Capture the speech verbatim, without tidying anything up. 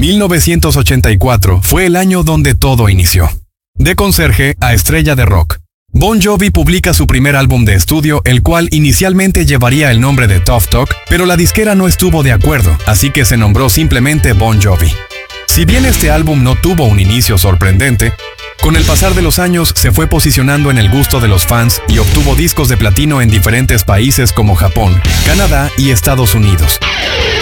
mil novecientos ochenta y cuatro fue el año donde todo inició. De conserje a estrella de rock, Bon Jovi publica su primer álbum de estudio, el cual inicialmente llevaría el nombre de Tough Talk, pero la disquera no estuvo de acuerdo, así que se nombró simplemente Bon Jovi. Si bien este álbum no tuvo un inicio sorprendente, con el pasar de los años se fue posicionando en el gusto de los fans y obtuvo discos de platino en diferentes países como Japón, Canadá y Estados Unidos.